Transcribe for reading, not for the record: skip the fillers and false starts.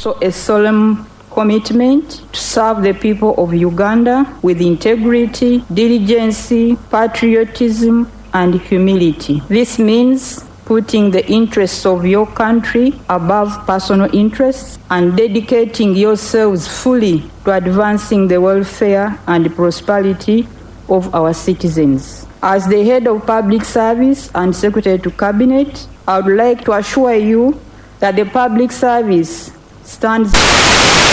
also a solemn commitment to serve the people of Uganda with integrity, diligence, patriotism, and humility. This means putting the interests of your country above personal interests and dedicating yourselves fully to advancing the welfare and prosperity of our citizens. As the head of public service and secretary to cabinet, I would like to assure you that the public service stands